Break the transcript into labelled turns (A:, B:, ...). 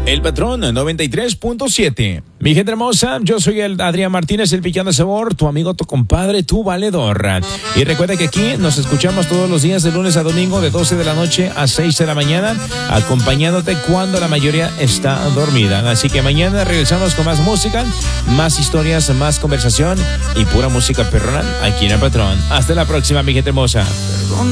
A: El Patrón 93.7. Mi gente hermosa, yo soy el Adrián Martínez, el Picando de Sabor, tu amigo, tu compadre, tu valedor. Y recuerda que aquí nos escuchamos todos los días de lunes a domingo de 12 de la noche a 6 de la mañana, acompañándote cuando la mayoría está dormida. Así que mañana regresamos con más música, más historias, más conversación y pura música perrona aquí en El Patrón. Hasta la próxima, mi gente hermosa.